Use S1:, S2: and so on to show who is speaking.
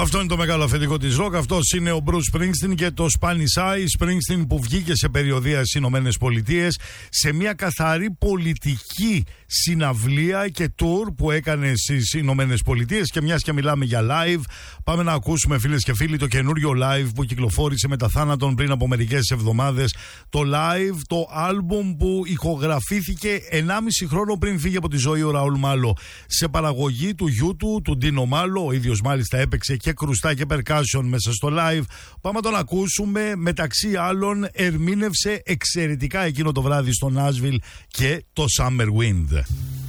S1: Αυτό είναι το μεγάλο αφεντικό της ροκ. Αυτός είναι ο Bruce Springsteen και το Spanish Eye. Springsteen που βγήκε σε περιοδεία στις Ηνωμένες Πολιτείες σε μια καθαρή πολιτική συναυλία και tour που έκανε στις Ηνωμένες Πολιτείες. Και μιας και μιλάμε για live, πάμε να ακούσουμε, φίλες και φίλοι, το καινούριο live που κυκλοφόρησε μετά θάνατον πριν από μερικές εβδομάδες. Το live, το άλμπουμ που ηχογραφήθηκε 1,5 χρόνο πριν φύγει από τη ζωή ο Ραούλ Μάλο, σε παραγωγή του γιού του Ντίνο Μάλο. Ο ίδιος μάλιστα έπαιξε και κρουστά και percussion μέσα στο live. Πάμε να τον ακούσουμε. Μεταξύ άλλων ερμήνευσε εξαιρετικά εκείνο το βράδυ στο Nashville και το Summer Wind.